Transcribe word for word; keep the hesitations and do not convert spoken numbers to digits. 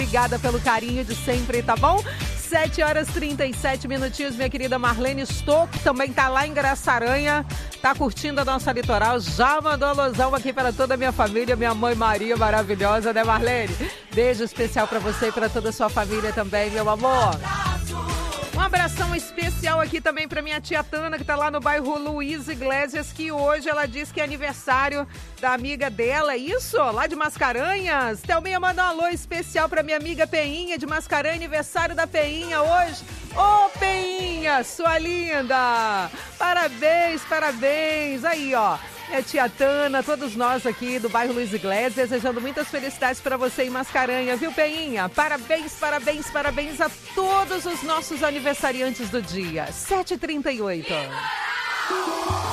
obrigada pelo carinho de sempre, tá bom? sete horas e trinta e sete minutinhos, minha querida Marlene Stock, também tá lá em Graçaranha, tá curtindo a nossa litoral, já mandou alusão aqui para toda a minha família, minha mãe Maria, maravilhosa, né, Marlene? Beijo especial para você e para toda a sua família também, meu amor. Um abração especial aqui também para minha tia Tana, que tá lá no bairro Luiz Iglesias, que hoje ela diz que é aniversário da amiga dela, isso? Lá de Mascarenhas. Thelminha manda um alô especial para minha amiga Peinha de Mascarenhas, aniversário da Peinha hoje. Ô, oh, Peinha, sua linda! Parabéns, parabéns! Aí, ó. É tia Tana, todos nós aqui do bairro Luiz Iglesias, desejando muitas felicidades para você em Mascarenhas, viu, Peinha? Parabéns, parabéns, parabéns a todos os nossos aniversariantes do dia. sete e trinta e oito.